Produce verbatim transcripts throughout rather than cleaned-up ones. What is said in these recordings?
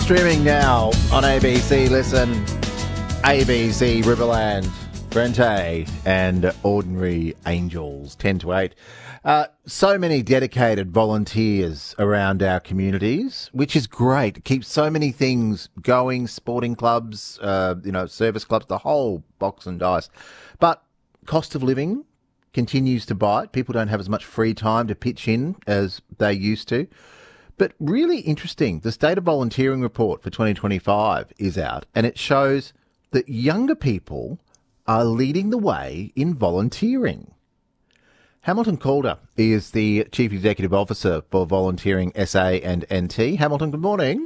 Streaming now on A B C Listen, A B C Riverland, Brente and Ordinary Angels, ten to eight. Uh, so many dedicated volunteers around our communities, which is great. It keeps so many things going, sporting clubs, uh, you know, service clubs, the whole box and dice. But cost of living continues to bite. People don't have as much free time to pitch in as they used to. But really interesting, the State of Volunteering report for twenty twenty-five is out, and it shows that younger people are leading the way in volunteering. Hamilton Calder is the Chief Executive Officer for Volunteering S A and N T. Hamilton, good morning.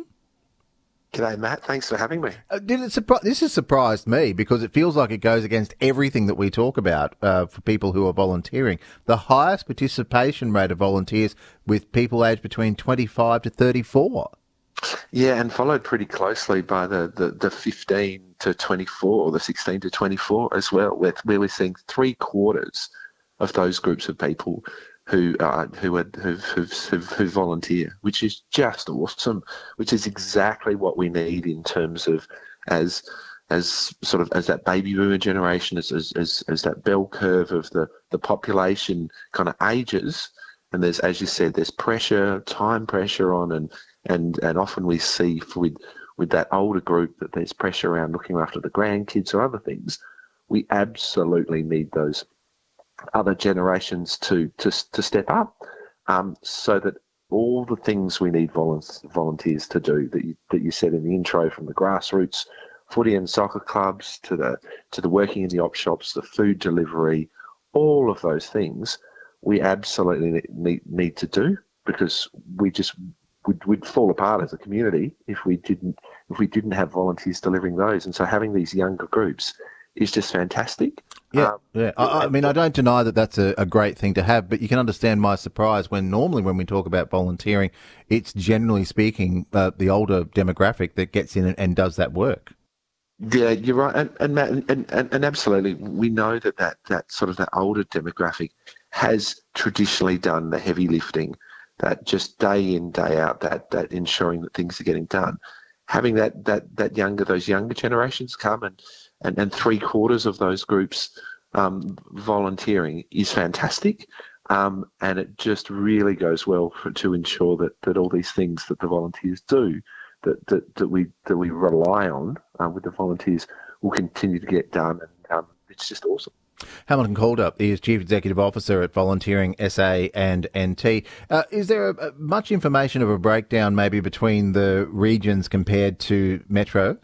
G'day, Matt. Thanks for having me. Uh, did it surpri- this has surprised me because it feels like it goes against everything that we talk about uh, for people who are volunteering. The highest participation rate of volunteers with people aged between twenty-five to thirty-four. Yeah, and followed pretty closely by the, the, the fifteen to twenty-four or the sixteen to twenty-four as well, where, where we're seeing three quarters of those groups of people who uh, who, are, who've, who've, who've, who volunteer, which is just awesome, which is exactly what we need in terms of as as sort of as that baby boomer generation, as as, as, as that bell curve of the, the population kind of ages. And there's, as you said, there's pressure, time pressure on, and and, and often we see with with that older group that there's pressure around looking after the grandkids or other things. We absolutely need those other generations to to to step up, um, so that all the things we need volunteers to do that you, that you said in the intro, from the grassroots footy and soccer clubs to the to the working in the op shops, the food delivery, all of those things we absolutely need need to do, because we just would we'd fall apart as a community if we didn't if we didn't have volunteers delivering those. And so having these younger groups is just fantastic. Yeah, um, yeah. I, I mean, I don't deny that that's a, a great thing to have, but you can understand my surprise when normally when we talk about volunteering, it's generally speaking uh, the older demographic that gets in and, and does that work. Yeah, you're right, and and, Matt, and and and absolutely, we know that, that that sort of that older demographic has traditionally done the heavy lifting, that just day in day out, that that ensuring that things are getting done. Having that that that younger those younger generations come and and, and three quarters of those groups um, volunteering is fantastic, um, and it just really goes well for, to ensure that that all these things that the volunteers do, that that, that we that we rely on uh, with the volunteers, will continue to get done, and um, it's just awesome. Hamilton Calder is Chief Executive Officer at Volunteering S A and N T. Uh, is there a, a, much information of a breakdown maybe between the regions compared to Metro?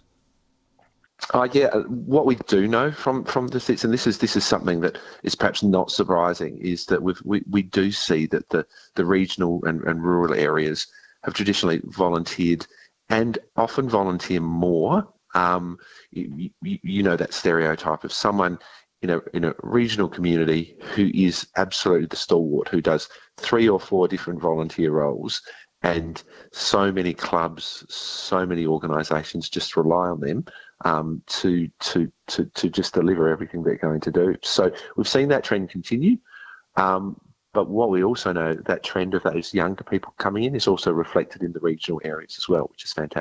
Uh, yeah, what we do know from, from the stats, and this is this is something that is perhaps not surprising, is that we've, we we do see that the, the regional and, and rural areas have traditionally volunteered and often volunteer more. Um, you, you, you know, that stereotype of someone in a in a regional community who is absolutely the stalwart, who does three or four different volunteer roles, and so many clubs, so many organisations just rely on them um, to, to to to just deliver everything they're going to do. So we've seen that trend continue, um, but what we also know, that trend of those younger people coming in is also reflected in the regional areas as well, which is fantastic.